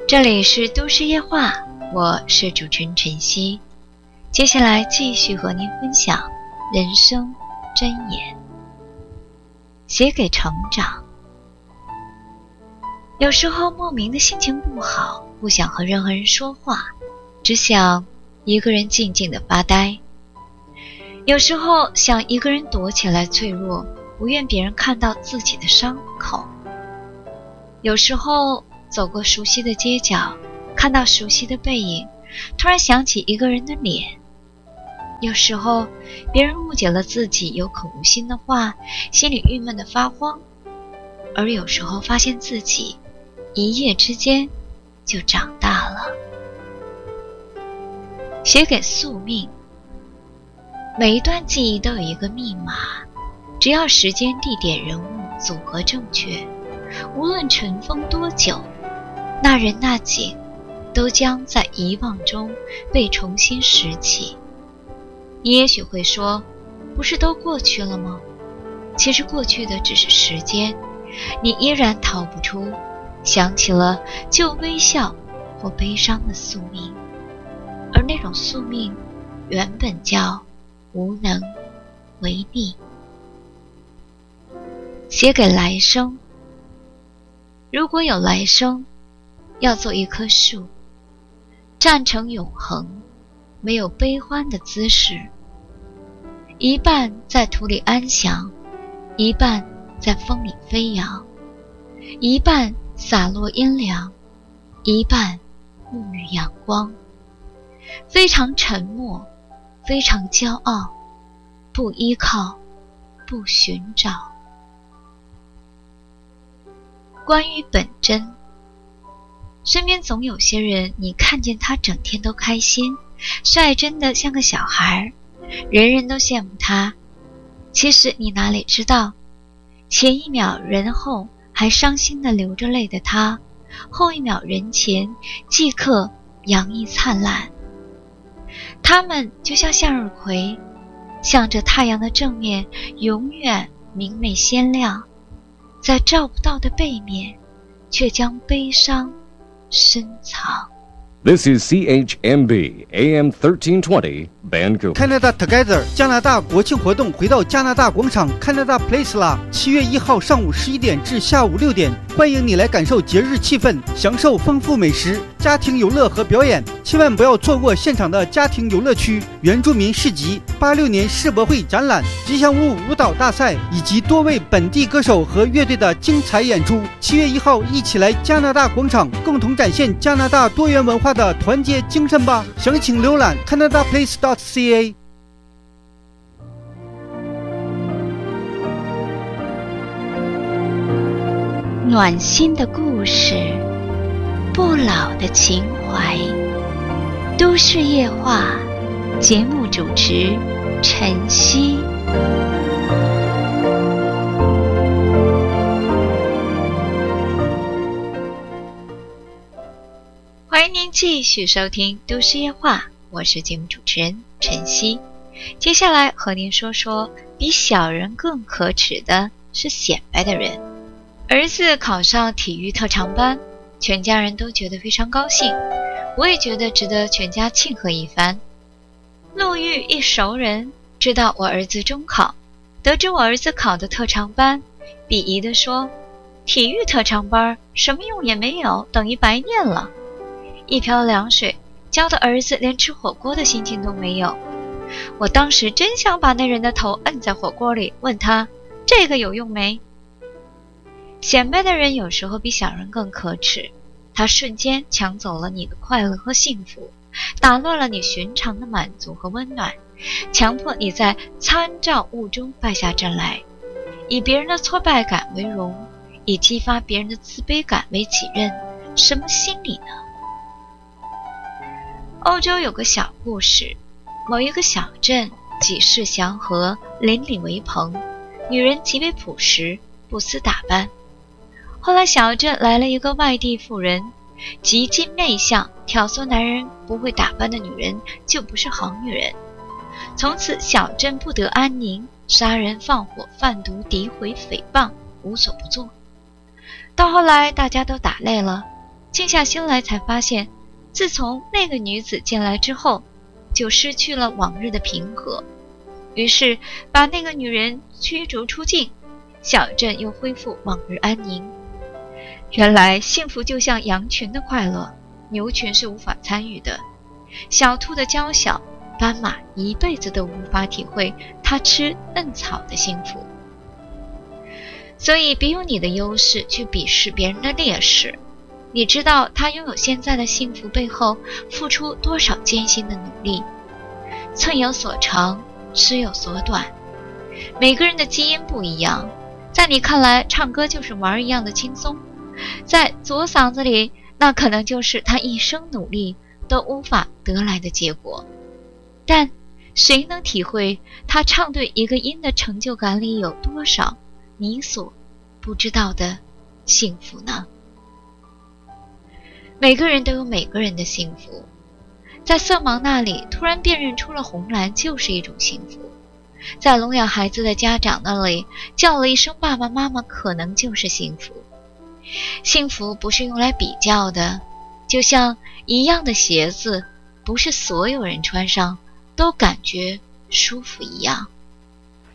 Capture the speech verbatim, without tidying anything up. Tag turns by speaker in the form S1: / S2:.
S1: 这里是都市夜话，我是主持人晨曦。接下来继续和您分享人生箴言，写给成长。有时候莫名的心情不好，不想和任何人说话，只想一个人静静的发呆。有时候想一个人躲起来脆弱，不愿别人看到自己的伤口。有时候走过熟悉的街角，看到熟悉的背影，突然想起一个人的脸。有时候别人误解了自己有口无心的话，心里郁闷的发慌。而有时候发现自己一夜之间就长大了。写给宿命。每一段记忆都有一个密码，只要时间、地点、人物组合正确，无论尘封多久，那人那景都将在遗忘中被重新拾起。你也许会说，不是都过去了吗？其实过去的只是时间，你依然逃不出想起了旧微笑或悲伤的宿命，而那种宿命原本叫无能为力。写给来生。如果有来生，要做一棵树，站成永恒，没有悲欢的姿势，一半在土里安详，一半在风里飞扬，一半洒落阴凉，一半沐浴阳光，非常沉默，非常骄傲，不依靠，不寻找。关于本真。身边总有些人，你看见他整天都开心，率真的像个小孩，人人都羡慕他。其实你哪里知道，前一秒人后还伤心的流着泪的他，后一秒人前即刻洋溢灿烂。他们就像向日葵，向着太阳的正面永远明媚鲜亮，在照不到的背面却将悲伤深藏。
S2: This is C H M B A M thirteen twenty Vancouver
S3: Canada Together 加拿大国庆活动回到加拿大广场 Canada Place 啦！七月一号上午十一点至下午六点，欢迎你来感受节日气氛，享受丰富美食、家庭游乐和表演。千万不要错过现场的家庭游乐区、原住民市集、八六年世博会展览、吉祥物舞蹈大赛以及多位本地歌手和乐队的精彩演出。七月一号，一起来加拿大广场，共同展现加拿大多元文化的团结精神吧！详情浏览 canada place dot c a。
S1: 暖心的故事，不老的情怀。都市夜话，节目主持晨曦。欢迎您继续收听都市夜话，我是节目主持人晨曦。接下来和您说说，比小人更可耻的是显摆的人。儿子考上体育特长班，全家人都觉得非常高兴，我也觉得值得全家庆贺一番。路遇一熟人，知道我儿子中考，得知我儿子考的特长班，鄙夷地说，体育特长班什么用也没有，等于白念了。一瓢凉水浇得儿子连吃火锅的心情都没有。我当时真想把那人的头摁在火锅里，问他这个有用没？显摆的人有时候比小人更可耻，他瞬间抢走了你的快乐和幸福，打乱了你寻常的满足和温暖，强迫你在参照物中败下阵来，以别人的挫败感为荣，以激发别人的自卑感为己任，什么心理呢？欧洲有个小故事，某一个小镇几世祥和，邻里为朋，女人极为朴实，不思打扮。后来小镇来了一个外地妇人，极尽媚相，挑唆男人不会打扮的女人就不是好女人。从此小镇不得安宁，杀人放火贩毒诋毁诽谤无所不作。到后来大家都打累了， 静下心来才发现，自从那个女子进来之后，就失去了往日的平和，于是把那个女人驱逐出境，小镇又恢复往日安宁。原来幸福就像羊群的快乐，牛群是无法参与的。小兔的娇小，斑马一辈子都无法体会它吃嫩草的幸福。所以别用你的优势去鄙视别人的劣势，你知道他拥有现在的幸福背后付出多少艰辛的努力。寸有所长，尺有所短，每个人的基因不一样，在你看来唱歌就是玩一样的轻松，在左嗓子里那可能就是他一生努力都无法得来的结果。但谁能体会他唱对一个音的成就感里有多少你所不知道的幸福呢？每个人都有每个人的幸福，在色盲那里突然辨认出了红蓝就是一种幸福，在聋哑孩子的家长那里叫了一声爸爸妈妈可能就是幸福。幸福不是用来比较的，就像一样的鞋子，不是所有人穿上都感觉舒服一样。